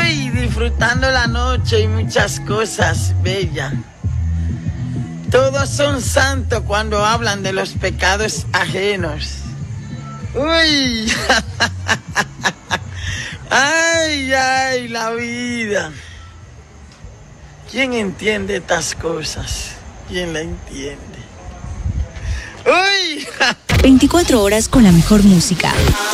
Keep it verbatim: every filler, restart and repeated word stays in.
Uy, disfrutando la noche y muchas cosas bellas. Todos son santos cuando hablan de los pecados ajenos. Uy. Ay, ay, la vida. ¿Quién entiende estas cosas? ¿Quién la entiende? Uy. veinticuatro horas con la mejor música.